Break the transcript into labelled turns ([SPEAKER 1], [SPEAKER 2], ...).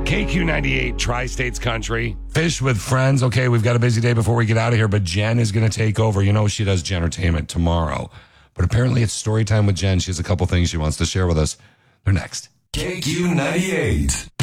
[SPEAKER 1] KQ98, Tri-States Country. Fish with friends. Okay, we've got a busy day before we get out of here, but Jen is going to take over. You know, she does Jentertainment tomorrow. But apparently it's story time with Jen. She has a couple things she wants to share with us. They're next.
[SPEAKER 2] KQ98.